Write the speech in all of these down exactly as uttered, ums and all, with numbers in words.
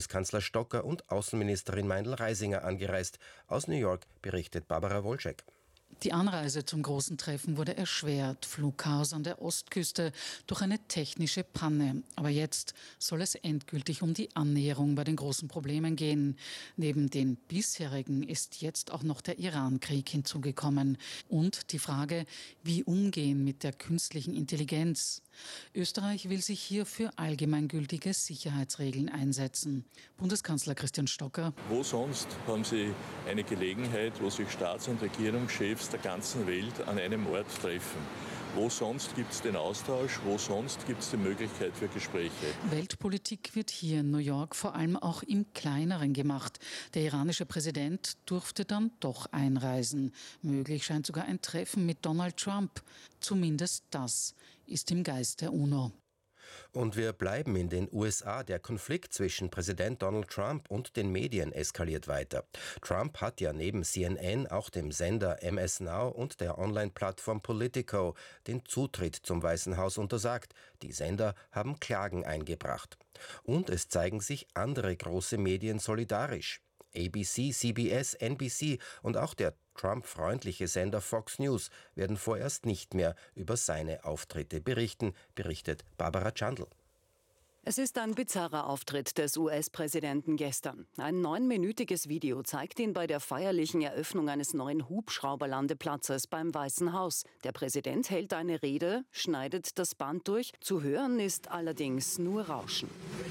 Bundeskanzler Stocker und Außenministerin Meindl-Reisinger angereist. Aus New York berichtet Barbara Wolczek. Die Anreise zum großen Treffen wurde erschwert, Flugchaos an der Ostküste durch eine technische Panne. Aber jetzt soll es endgültig um die Annäherung bei den großen Problemen gehen. Neben den bisherigen ist jetzt auch noch der Iran-Krieg hinzugekommen. Und die Frage, wie umgehen mit der künstlichen Intelligenz. Österreich will sich hier für allgemeingültige Sicherheitsregeln einsetzen. Bundeskanzler Christian Stocker. Wo sonst haben Sie eine Gelegenheit, wo sich Staats- und Regierungschefs der ganzen Welt an einem Ort treffen? Wo sonst gibt es den Austausch? Wo sonst gibt es die Möglichkeit für Gespräche? Weltpolitik wird hier in New York vor allem auch im Kleineren gemacht. Der iranische Präsident durfte dann doch einreisen. Möglich scheint sogar ein Treffen mit Donald Trump. Zumindest das ist im Geist der UNO. Und wir bleiben in den U S A. Der Konflikt zwischen Präsident Donald Trump und den Medien eskaliert weiter. Trump hat ja neben C N N auch dem Sender M S Now und der Online-Plattform Politico den Zutritt zum Weißen Haus untersagt. Die Sender haben Klagen eingebracht. Und es zeigen sich andere große Medien solidarisch. A B C, C B S, N B C und auch der Trump-freundliche Sender Fox News werden vorerst nicht mehr über seine Auftritte berichten, berichtet Barbara Chandl. Es ist ein bizarrer Auftritt des U S-Präsidenten gestern. Ein neunminütiges Video zeigt ihn bei der feierlichen Eröffnung eines neuen Hubschrauberlandeplatzes beim Weißen Haus. Der Präsident hält eine Rede, schneidet das Band durch. Zu hören ist allerdings nur Rauschen.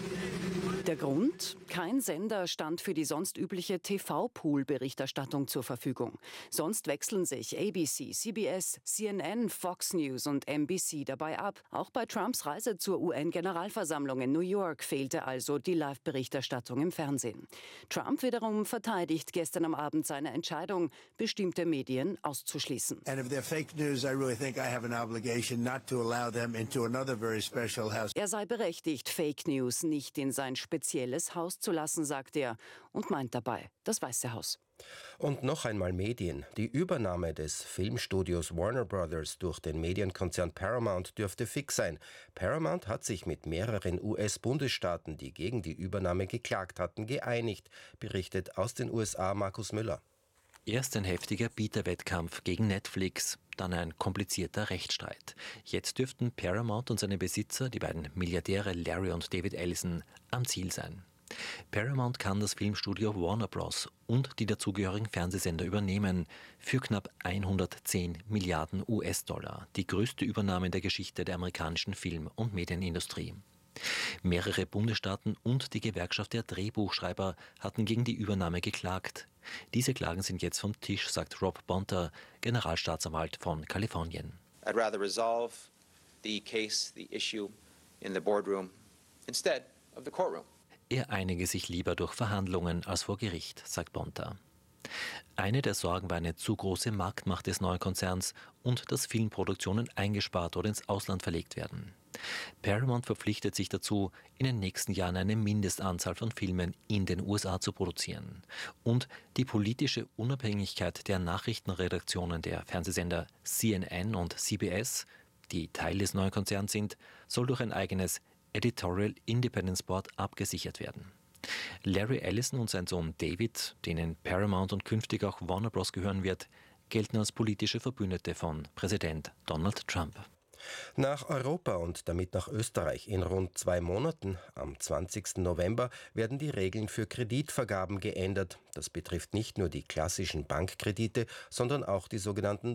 Der Grund? Kein Sender stand für die sonst übliche T V-Pool-Berichterstattung zur Verfügung. Sonst wechseln sich A B C, C B S, C N N, Fox News und N B C dabei ab. Auch bei Trumps Reise zur U N-Generalversammlung in New York fehlte also die Live-Berichterstattung im Fernsehen. Trump wiederum verteidigt gestern am Abend seine Entscheidung, bestimmte Medien auszuschließen. Er sei berechtigt, Fake News nicht in sein spezielles Haus zu lassen, sagt er, und meint dabei das Weiße Haus. Und noch einmal Medien. Die Übernahme des Filmstudios Warner Brothers durch den Medienkonzern Paramount dürfte fix sein. Paramount hat sich mit mehreren U S-Bundesstaaten, die gegen die Übernahme geklagt hatten, geeinigt, berichtet aus den U S A Markus Müller. Erst ein heftiger Bieterwettkampf gegen Netflix, dann ein komplizierter Rechtsstreit. Jetzt dürften Paramount und seine Besitzer, die beiden Milliardäre Larry und David Ellison, am Ziel sein. Paramount kann das Filmstudio Warner Bros. Und die dazugehörigen Fernsehsender übernehmen für knapp hundertzehn Milliarden U S-Dollar, die größte Übernahme in der Geschichte der amerikanischen Film- und Medienindustrie. Mehrere Bundesstaaten und die Gewerkschaft der Drehbuchschreiber hatten gegen die Übernahme geklagt. Diese Klagen sind jetzt vom Tisch, sagt Rob Bonta, Generalstaatsanwalt von Kalifornien. I'd rather resolve the case, the issue in the boardroom instead of the courtroom. Er einige sich lieber durch Verhandlungen als vor Gericht, sagt Bonta. Eine der Sorgen war eine zu große Marktmacht des neuen Konzerns und dass Filmproduktionen eingespart oder ins Ausland verlegt werden. Paramount verpflichtet sich dazu, in den nächsten Jahren eine Mindestanzahl von Filmen in den U S A zu produzieren. Und die politische Unabhängigkeit der Nachrichtenredaktionen der Fernsehsender C N N und C B S, die Teil des neuen Konzerns sind, soll durch ein eigenes Editorial Independence Board abgesichert werden. Larry Ellison und sein Sohn David, denen Paramount und künftig auch Warner Bros. Gehören wird, gelten als politische Verbündete von Präsident Donald Trump. Nach Europa und damit nach Österreich in rund zwei Monaten, am zwanzigsten November, werden die Regeln für Kreditvergaben geändert. Das betrifft nicht nur die klassischen Bankkredite, sondern auch die sogenannten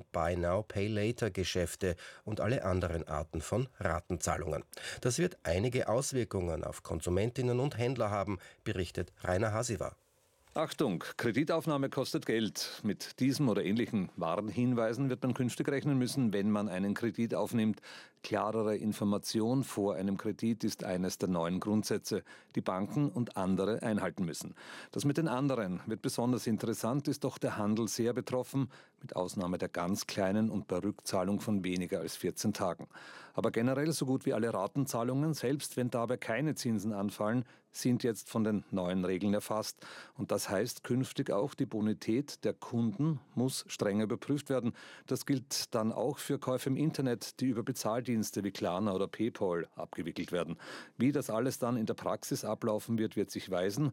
Buy-Now-Pay-Later-Geschäfte und alle anderen Arten von Ratenzahlungen. Das wird einige Auswirkungen auf Konsumentinnen und Händler haben, berichtet Rainer Hasiwa. Achtung, Kreditaufnahme kostet Geld. Mit diesem oder ähnlichen Warnhinweisen wird man künftig rechnen müssen, wenn man einen Kredit aufnimmt. Klarere Information vor einem Kredit ist eines der neuen Grundsätze, die Banken und andere einhalten müssen. Das mit den anderen wird besonders interessant, ist doch der Handel sehr betroffen, mit Ausnahme der ganz kleinen und bei Rückzahlung von weniger als vierzehn Tagen. Aber generell so gut wie alle Ratenzahlungen, selbst wenn dabei keine Zinsen anfallen, sind jetzt von den neuen Regeln erfasst. Und das heißt, künftig auch die Bonität der Kunden muss strenger überprüft werden. Das gilt dann auch für Käufe im Internet, die über Bezahldienste Zahldienste wie Klarna oder PayPal abgewickelt werden. Wie das alles dann in der Praxis ablaufen wird, wird sich weisen.